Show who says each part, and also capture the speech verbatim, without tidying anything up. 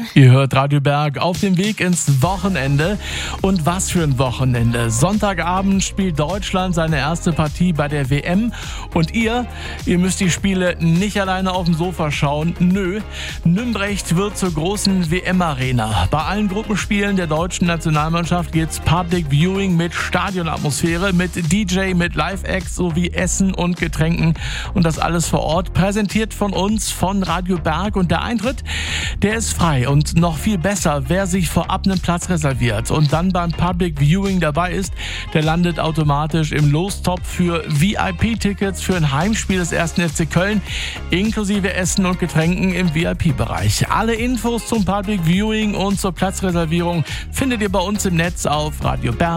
Speaker 1: Ihr hört Radio Berg auf dem Weg ins Wochenende. Und was für ein Wochenende. Sonntagabend spielt Deutschland seine erste Partie bei der W M. Und ihr, ihr müsst die Spiele nicht alleine auf dem Sofa schauen. Nö, Nümbrecht wird zur großen W M-Arena. Bei allen Gruppenspielen der deutschen Nationalmannschaft gibt's Public Viewing mit Stadionatmosphäre, mit D J, mit Live-Acts sowie Essen und Getränken. Und das alles vor Ort, präsentiert von uns, von Radio Berg. Und der Eintritt, der ist frei. Und noch viel besser, wer sich vorab einen Platz reserviert und dann beim Public Viewing dabei ist, der landet automatisch im Lostopf für V I P-Tickets für ein Heimspiel des ersten F C Köln, inklusive Essen und Getränken im V I P-Bereich. Alle Infos zum Public Viewing und zur Platzreservierung findet ihr bei uns im Netz auf Radio Berg.